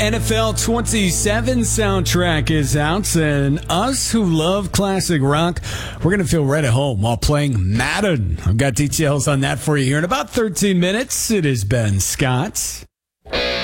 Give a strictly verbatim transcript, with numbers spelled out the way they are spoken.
N F L twenty-seven soundtrack is out, and us who love classic rock, we're going to feel right at home while playing Madden. I've got details on that for you here in about thirteen minutes. It is Ben Scott.